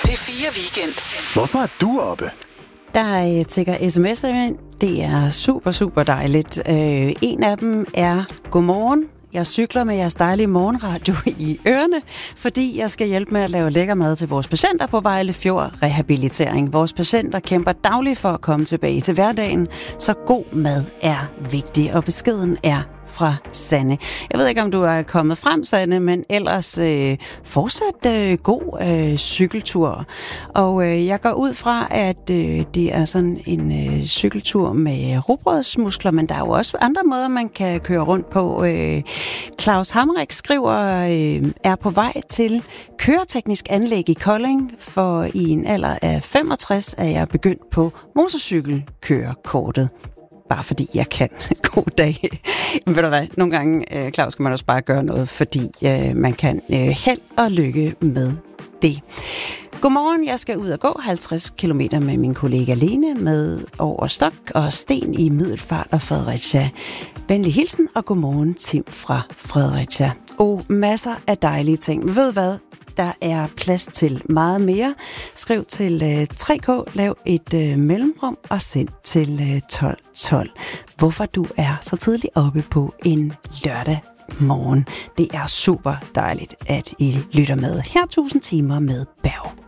P4 Weekend. Hvorfor er du oppe? Der tækker sms'er ind. Det er super, super dejligt. En af dem er: godmorgen. Jeg cykler med jeres dejlige morgenradio i ørerne, fordi jeg skal hjælpe med at lave lækker mad til vores patienter på Vejle Fjord Rehabilitering. Vores patienter kæmper dagligt for at komme tilbage til hverdagen, så god mad er vigtig, og beskeden er fra Sanne. Jeg ved ikke, om du er kommet frem, Sanne, men ellers fortsat god cykeltur. Og jeg går ud fra, at det er sådan en cykeltur med rugbrødsmuskler, men der er jo også andre måder, man kan køre rundt på. Claus Hammerik skriver, er på vej til køreteknisk anlæg i Kolding, for i en alder af 65 er jeg begyndt på motorcykelkørekortet. Bare fordi jeg kan. God dag. Men ved du hvad, nogle gange, Claus, skal man også bare gøre noget, fordi man kan. Held og lykke med det. Godmorgen, jeg skal ud og gå 50 km med min kollega Lene med over stok og sten i Middelfart og Fredericia. Venlig hilsen og godmorgen, Tim fra Fredericia. Og masser af dejlige ting. Men ved du hvad? Der er plads til meget mere. Skriv til 3K, lav et mellemrum og send til 1212. Hvorfor du er så tidligt oppe på en lørdag morgen. Det er super dejligt, at I lytter med. Her 1000 timer med Berg.